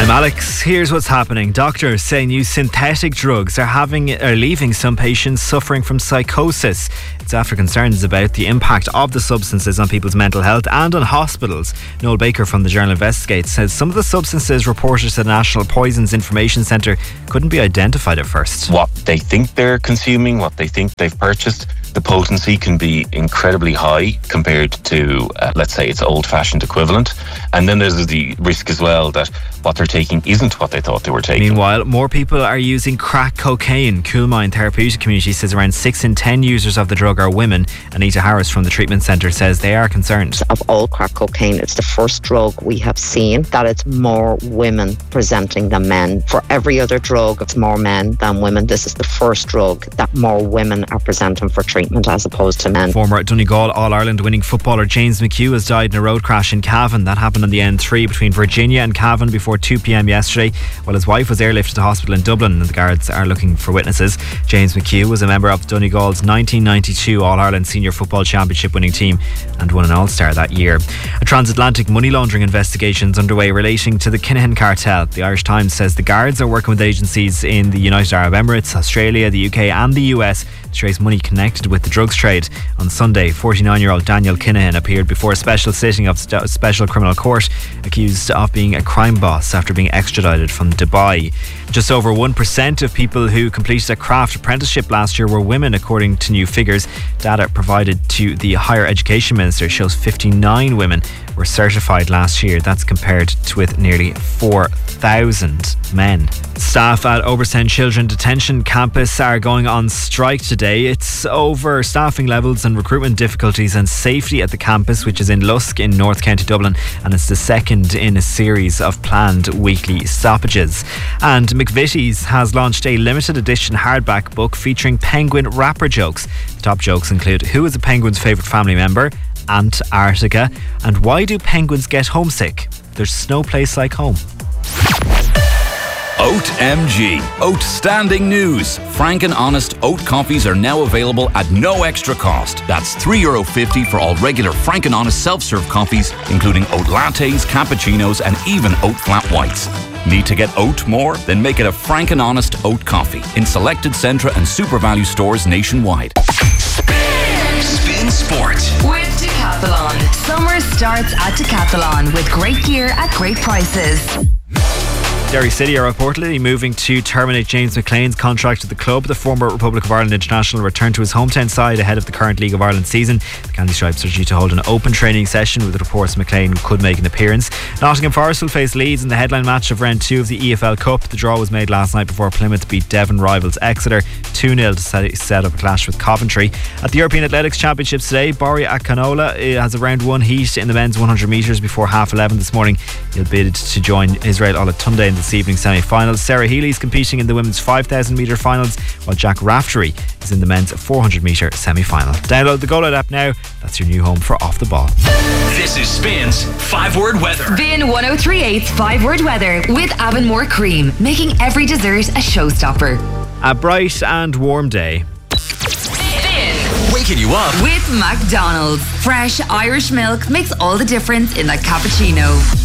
I'm Alex. Here's what's happening. Doctors say new synthetic drugs are leaving some patients suffering from psychosis. It's after concerns about the impact of the substances on people's mental health and on hospitals. Noel Baker from the journal Investigates says some of the substances reported to the National Poisons Information Centre couldn't be identified at first. What they think they're consuming, what they think they've purchased, the potency can be incredibly high compared to, let's say, its old-fashioned equivalent. And then there's the risk as well that what they're taking isn't what they thought they were taking. Meanwhile, more people are using crack cocaine. Coolmine Therapeutic Community says around 6 in 10 users of the drug are women. Anita Harris from the treatment centre says they are concerned. Of all crack cocaine, it's the first drug we have seen that it's more women presenting than men. For every other drug, it's more men than women. This is the first drug that more women are presenting for treatment as opposed to men. Former Donegal All-Ireland winning footballer James McHugh has died in a road crash in Cavan. That happened on the N3 between Virginia and Cavan before 2 p.m. yesterday, while his wife was airlifted to hospital in Dublin, and the guards are looking for witnesses. James McHugh was a member of Donegal's 1992 All-Ireland Senior Football Championship winning team and won an All-Star that year. A transatlantic money laundering investigation is underway relating to the Kinahan cartel. The Irish Times says the guards are working with agencies in the United Arab Emirates, Australia, the UK and the US to trace money connected with the drugs trade. On Sunday, 49-year-old Daniel Kinahan appeared before a special sitting of Special Criminal Court, accused of being a crime boss after being extradited from Dubai. Just over 1% of people who completed a craft apprenticeship last year were women, according to new figures. Data provided to the Higher Education Minister shows 59 women were certified last year. That's compared with nearly 4,000 men. Staff at Obersten Children Detention Campus are going on strike today. It's over staffing levels and recruitment difficulties and safety at the campus, which is in Lusk in North County Dublin, and it's the second in a series of planned weekly stoppages. And McVitie's has launched a limited edition hardback book featuring penguin rapper jokes. The top jokes include: who is a penguin's favourite family member? Antarctica. And why do penguins get homesick? There's no place like home. Oat MG. Outstanding news. Frank and Honest oat coffees are now available at no extra cost. That's €3.50 for all regular Frank and Honest self-serve coffees, including oat lattes, cappuccinos and even oat flat whites. Need to get oat more? Then make it a Frank and Honest oat coffee in selected Centra and Super Value stores nationwide. Spin Sport with Decathlon. Summer starts at Decathlon with great gear at great prices. Derry City are reportedly moving to terminate James McLean's contract with the club. The former Republic of Ireland international returned to his hometown side ahead of the current League of Ireland season. The Candy Stripes are due to hold an open training session with reports McLean could make an appearance. Nottingham Forest will face Leeds in the headline match of round 2 of the EFL Cup. The draw was made last night before Plymouth beat Devon rivals Exeter 2-0 to set up a clash with Coventry. At the European Athletics Championships today, Bori Akanola has a round 1 heat in the men's 100 metres before 11:30 this morning. He'll bid to join Israel Olatunde in this evening's semi-finals. Sarah Healy is competing in the women's 5,000 metre finals, while Jack Raftery is in the men's 400 metre semi-final. Download the Go Loud app now. That's your new home for Off the Ball. This is Spin's 5-word weather. Spin 103.8's 5-word weather with Avonmore Cream, making every dessert a showstopper. A bright and warm day. Waking you up With McDonald's. Fresh Irish milk makes all the difference in that cappuccino.